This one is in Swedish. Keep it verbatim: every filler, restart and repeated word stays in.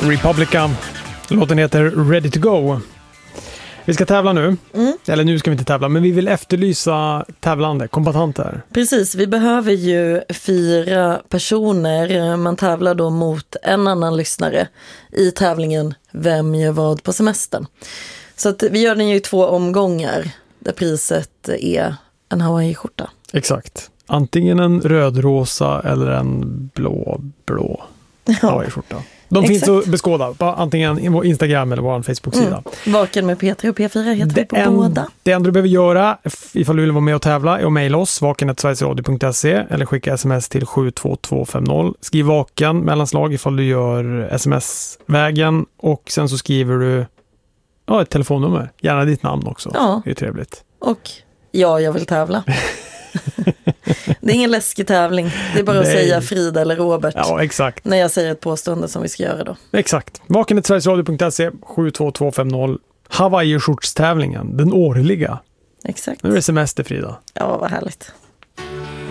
Republica. Låten heter Ready to Go. Vi ska tävla nu. Mm. Eller nu ska vi inte tävla, men vi vill efterlysa tävlande, kombatanter. Precis, vi behöver ju fyra personer. Man tävlar då mot en annan lyssnare i tävlingen Vem gör vad på semestern. Så att vi gör den ju i två omgångar där priset är en Hawaii-skjorta. Exakt. Antingen en röd-rosa eller en blå-blå Hawaii-skjorta. De Exakt. Finns att beskåda på antingen vår Instagram eller vår Facebook-sida. Mm. Vaken med P tre och P fyra heter det vi på en, båda. Det enda du behöver göra ifall du vill vara med och tävla är att mejla oss vaken snabel-a sverigesradio punkt se eller skicka sms till sju två två fem noll. Skriv vaken mellanslag ifall du gör sms-vägen och sen så skriver du ja, ett telefonnummer. Gärna ditt namn också. Ja. Det är trevligt. Och ja, jag vill tävla. Det är ingen läskig tävling. Det är bara att Nej. säga Frida eller Robert. Ja, exakt. När jag säger ett påstående som vi ska göra då. Exakt. vaken snabel-a sverigesradio punkt se sju två två fem noll. Hawaii-skjortstävlingen, den årliga. Exakt. Nu är det semester, Frida. Ja, vad härligt.